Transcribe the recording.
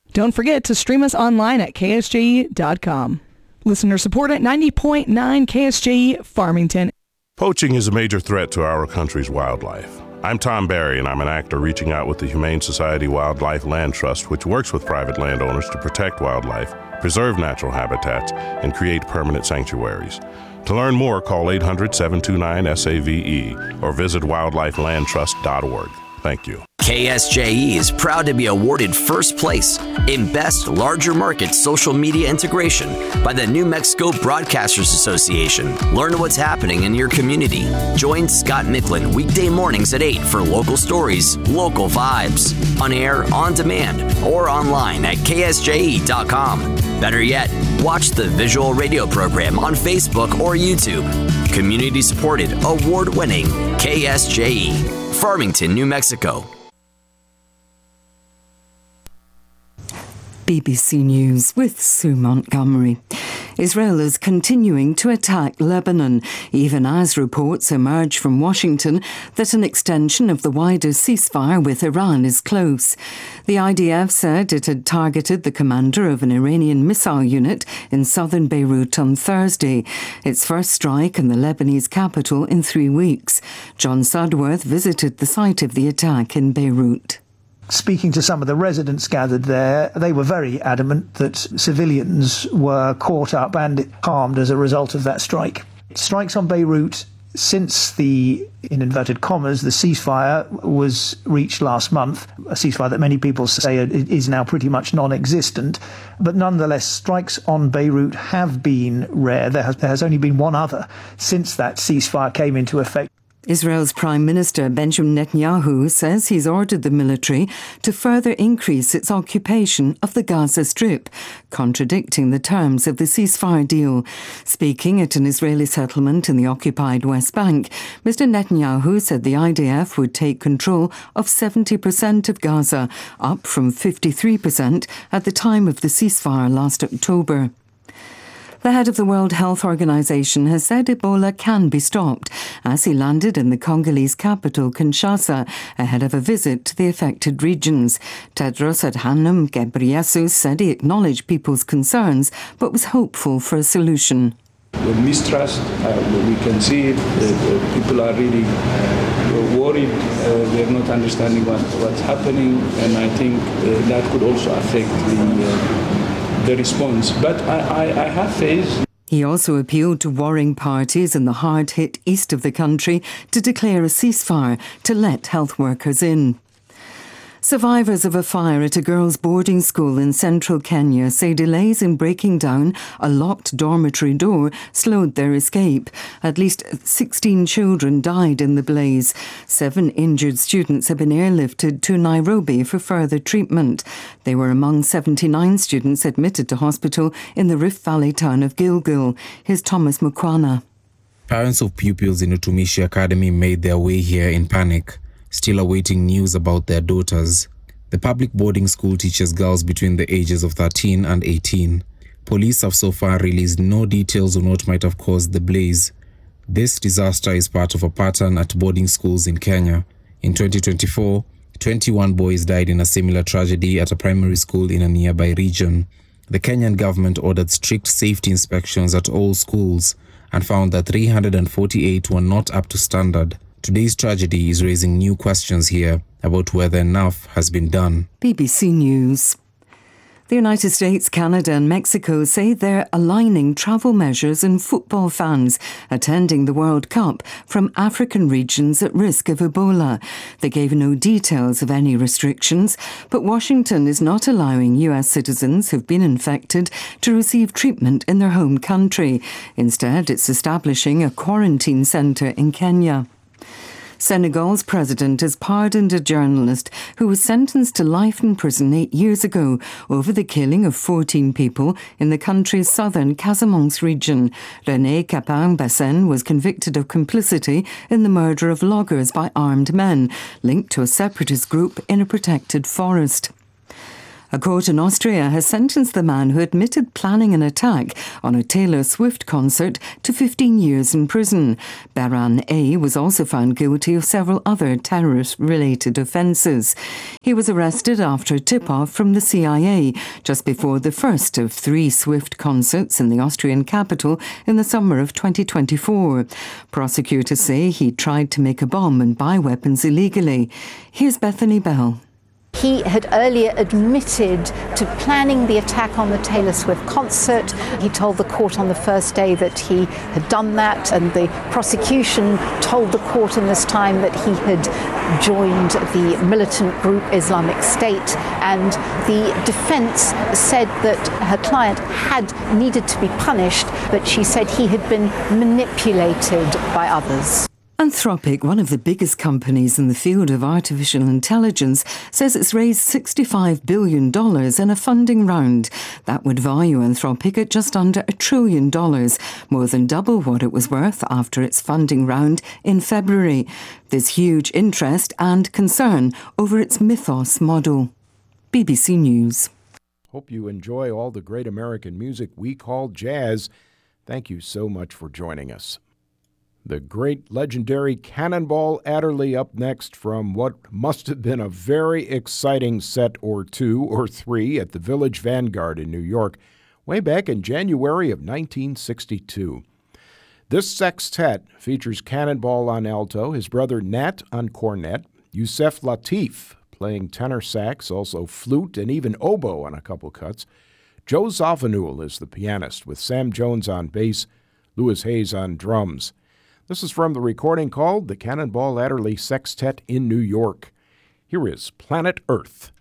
Don't forget to stream us online at ksje.com. Listener support at 90.9 KSJE Farmington. Poaching is a major threat to our country's wildlife. I'm Tom Barry, and I'm an actor reaching out with the Humane Society Wildlife Land Trust, which works with private landowners to protect wildlife, preserve natural habitats, and create permanent sanctuaries. To learn more, call 800-729-SAVE or visit wildlifelandtrust.org. Thank you. KSJE is proud to be awarded first place in Best Larger Market Social Media Integration by the New Mexico Broadcasters Association. Learn what's happening in your community. Join Scott Micklin weekday mornings at 8 for local stories, local vibes, on air, on demand, or online at ksje.com. Better yet, watch the visual radio program on Facebook or YouTube. Community supported, award-winning KSJE. Farmington, New Mexico. BBC News with Sue Montgomery. Israel is continuing to attack Lebanon, even as reports emerge from Washington that an extension of the wider ceasefire with Iran is close. The IDF said it had targeted the commander of an Iranian missile unit in southern Beirut on Thursday, its first strike in the Lebanese capital in 3 weeks. John Sudworth visited the site of the attack in Beirut. Speaking to some of the residents gathered there, they were very adamant that civilians were caught up and harmed as a result of that strike. Strikes on Beirut since the, in inverted commas, the ceasefire was reached last month, a ceasefire that many people say is now pretty much non-existent. But nonetheless, strikes on Beirut have been rare. There has only been one other since that ceasefire came into effect. Israel's Prime Minister Benjamin Netanyahu says he's ordered the military to further increase its occupation of the Gaza Strip, contradicting the terms of the ceasefire deal. Speaking at an Israeli settlement in the occupied West Bank, Mr. Netanyahu said the IDF would take control of 70% of Gaza, up from 53% at the time of the ceasefire last October. The head of the World Health Organization has said Ebola can be stopped as he landed in the Congolese capital, Kinshasa, ahead of a visit to the affected regions. Tedros Adhanom Ghebreyesus said he acknowledged people's concerns but was hopeful for a solution. The mistrust, we can see it. People are really worried. They're not understanding what's happening, and I think that could also affect the response. But I have faith. He also appealed to warring parties in the hard-hit east of the country to declare a ceasefire to let health workers in. Survivors of a fire at a girls' boarding school in central Kenya say delays in breaking down a locked dormitory door slowed their escape. At least 16 children died in the blaze. 7 injured students have been airlifted to Nairobi for further treatment. They were among 79 students admitted to hospital in the Rift Valley town of Gilgil. Here's Thomas Mukwana. Parents of pupils in Utumishi Academy made their way here in panic, still awaiting news about their daughters. The public boarding school teaches girls between the ages of 13 and 18. Police have so far released no details on what might have caused the blaze. This disaster is part of a pattern at boarding schools in Kenya. In 2024, 21 boys died in a similar tragedy at a primary school in a nearby region. The Kenyan government ordered strict safety inspections at all schools and found that 348 were not up to standard. Today's tragedy is raising new questions here about whether enough has been done. BBC News. The United States, Canada and Mexico say they're aligning travel measures and football fans attending the World Cup from African regions at risk of Ebola. They gave no details of any restrictions, but Washington is not allowing US citizens who've been infected to receive treatment in their home country. Instead, it's establishing a quarantine centre in Kenya. Senegal's president has pardoned a journalist who was sentenced to life in prison 8 years ago over the killing of 14 people in the country's southern Casamance region. René Capain-Bassène was convicted of complicity in the murder of loggers by armed men linked to a separatist group in a protected forest. A court in Austria has sentenced the man who admitted planning an attack on a Taylor Swift concert to 15 years in prison. Baran A. was also found guilty of several other terrorist-related offences. He was arrested after a tip-off from the CIA just before the first of 3 Swift concerts in the Austrian capital in the summer of 2024. Prosecutors say he tried to make a bomb and buy weapons illegally. Here's Bethany Bell. He had earlier admitted to planning the attack on the Taylor Swift concert. He told the court on the first day that he had done that, and the prosecution told the court in this time that he had joined the militant group Islamic State, and the defense said that her client had needed to be punished, but she said he had been manipulated by others. Anthropic, one of the biggest companies in the field of artificial intelligence, says it's raised $65 billion in a funding round. That would value Anthropic at just under $1 trillion, more than double what it was worth after its funding round in February. There's huge interest and concern over its Mythos model. BBC News. Hope you enjoy all the great American music we call jazz. Thank you so much for joining us. The great legendary Cannonball Adderley up next from what must have been a very exciting set or 2 or 3 at the Village Vanguard in New York way back in January of 1962. This sextet features Cannonball on alto, his brother Nat on cornet, Yusef Lateef playing tenor sax, also flute and even oboe on a couple cuts. Joe Zawinul is the pianist with Sam Jones on bass, Louis Hayes on drums. This is from the recording called The Cannonball Adderley Sextet in New York. Here is Planet Earth.